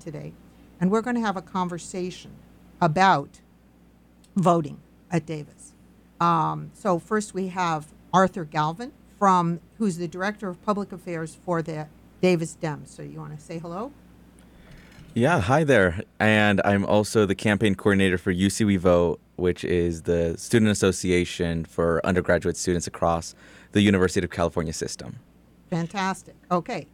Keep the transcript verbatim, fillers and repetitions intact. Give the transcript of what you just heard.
today, and we're going to have a conversation about voting at Davis. Um, so first we have Arthur Galvin, from who's the Director of Public Affairs for the Davis Dems. So you want to say hello? Yeah, hi there. And I'm also the campaign coordinator for U C We Vote, which is the student association for undergraduate students across the University of California system. Fantastic. Okay.